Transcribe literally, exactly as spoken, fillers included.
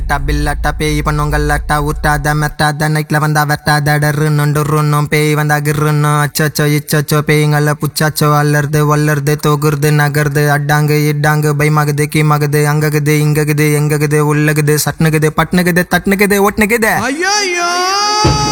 பில்லாட்டா பில்லாட்டா பேய் பண்ணுங்கல்லாட்டா ஊட்டாத மெட்டாத நைட்ல வந்தா வெட்டாத டரு நொண்டு ருன்னும் பேய் வந்தா கிருன்னும் அச்சோ இச்சோ பேய்ங்கள புச்சாச்சோ அல்லறது வல்லறது தோகுறது நகருது அட்டாங்கு இட்டாங்கு பயமாகுது கீமாகுது அங்ககுது இங்ககுது எங்ககுது உள்ளகுது சட்னுகுது பட்னுகுது தட்னுகுது ஒட்னுகுது. ஐயோ